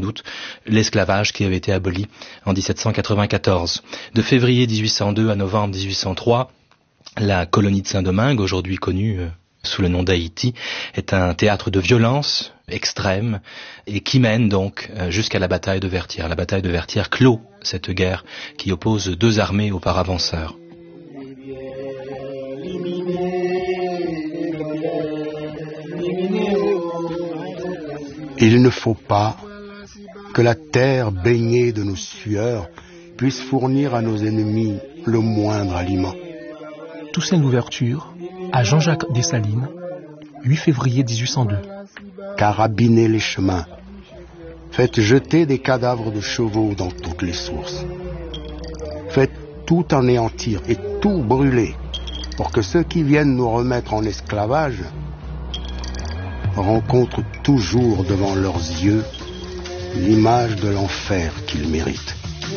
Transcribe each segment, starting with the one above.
doute, l'esclavage qui avait été aboli en 1794. De février 1802 à novembre 1803, la colonie de Saint-Domingue, aujourd'hui connue sous le nom d'Haïti, est un théâtre de violence extrême et qui mène donc jusqu'à la bataille de Vertières. La bataille de Vertières clôt cette guerre qui oppose deux armées auparavant sœurs. Il ne faut pas que la terre baignée de nos sueurs puisse fournir à nos ennemis le moindre aliment. Toussaint Louverture, à Jean-Jacques Dessalines, 8 février 1802. Carabinez les chemins. Faites jeter des cadavres de chevaux dans toutes les sources. Faites tout anéantir et tout brûler pour que ceux qui viennent nous remettre en esclavage rencontrent toujours devant leurs yeux l'image de l'enfer qu'ils méritent.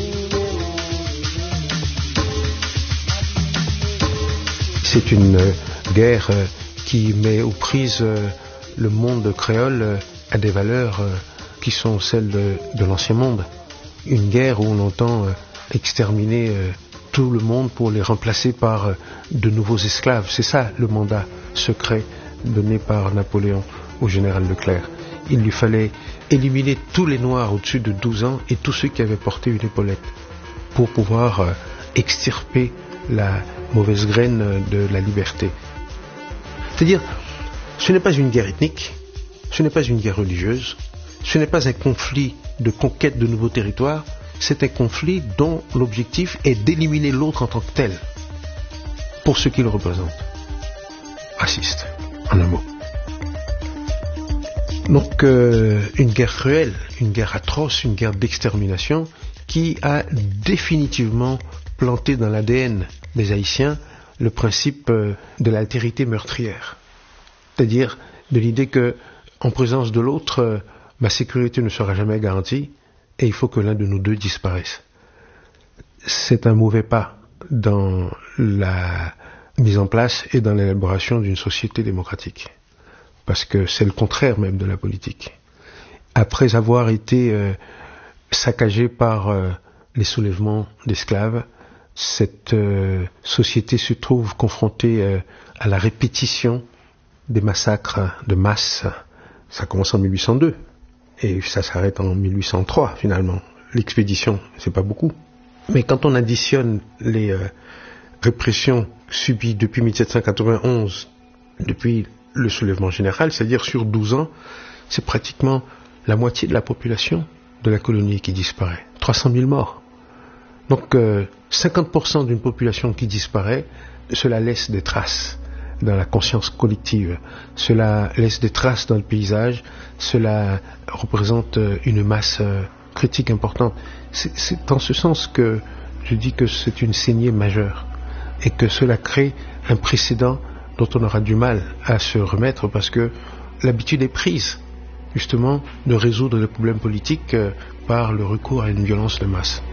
C'est une guerre qui met aux prises le monde créole à des valeurs qui sont celles de l'ancien monde. Une guerre où on entend exterminer tout le monde pour les remplacer par de nouveaux esclaves. C'est ça le mandat secret donné par Napoléon au général Leclerc. Il lui fallait éliminer tous les Noirs au-dessus de 12 ans et tous ceux qui avaient porté une épaulette pour pouvoir extirper la mauvaise graine de la liberté. C'est-à-dire, ce n'est pas une guerre ethnique, ce n'est pas une guerre religieuse, ce n'est pas un conflit de conquête de nouveaux territoires, c'est un conflit dont l'objectif est d'éliminer l'autre en tant que tel, pour ce qu'il représente. Raciste, en un mot. Donc, une guerre cruelle, une guerre atroce, une guerre d'extermination qui a définitivement planté dans l'ADN des Haïtiens le principe de l'altérité meurtrière. C'est-à-dire de l'idée que, en présence de l'autre, ma sécurité ne sera jamais garantie et il faut que l'un de nous deux disparaisse. C'est un mauvais pas dans la mise en place et dans l'élaboration d'une société démocratique. Parce que c'est le contraire même de la politique. Après avoir été saccagé par les soulèvements d'esclaves, cette société se trouve confrontée à la répétition des massacres de masse. Ça commence en 1802 et ça s'arrête en 1803 finalement. L'expédition, c'est pas beaucoup. Mais quand on additionne les répressions subies depuis 1791, depuis le soulèvement général, c'est-à-dire sur 12 ans, c'est pratiquement la moitié de la population de la colonie qui disparaît. 300 000 morts. Donc 50% d'une population qui disparaît, cela laisse des traces dans la conscience collective, cela laisse des traces dans le paysage, cela représente une masse critique importante. C'est dans ce sens que je dis que c'est une saignée majeure et que cela crée un précédent dont on aura du mal à se remettre parce que l'habitude est prise justement de résoudre les problèmes politiques par le recours à une violence de masse.